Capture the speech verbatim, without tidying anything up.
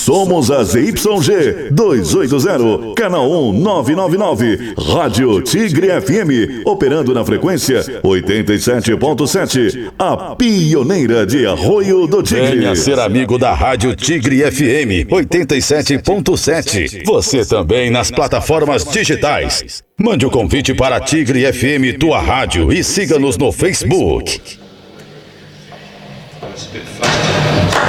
Somos a Z Y G duzentos e oitenta, canal um nove nove nove, Rádio Tigre F M, operando na frequência oitenta e sete ponto sete, a pioneira de Arroio do Tigre. Venha ser amigo da Rádio Tigre F M oitenta e sete ponto sete. Você também nas plataformas digitais. Mande o convite para a Tigre F M, tua rádio, e siga-nos no Facebook.